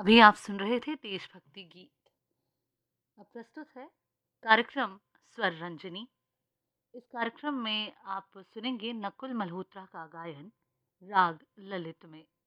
अभी आप सुन रहे थे देशभक्ति गीत। अब प्रस्तुत है कार्यक्रम स्वर रंजनी। इस कार्यक्रम में आप सुनेंगे नकुल मल्होत्रा का गायन राग ललित में।